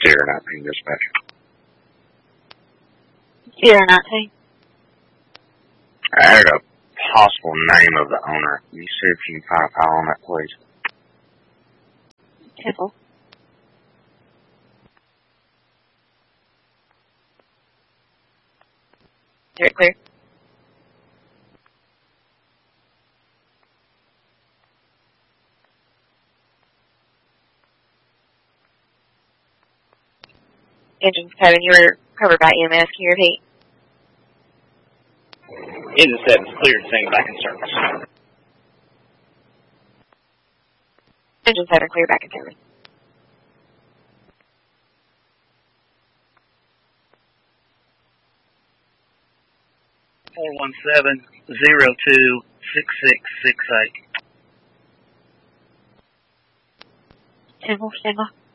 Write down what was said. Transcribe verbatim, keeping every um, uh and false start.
Sierra nineteen dispatch. Sierra nineteen. I had a possible name of the owner. Can you see if you can find a file on that, please? Temple. Is it clear? Engine seven, you were covered by E M S. Can you repeat? Engine seven is cleared, saying back in service. Engine seven, clear back in service. four one seven, zero two, six six six eight. Temple, stand by.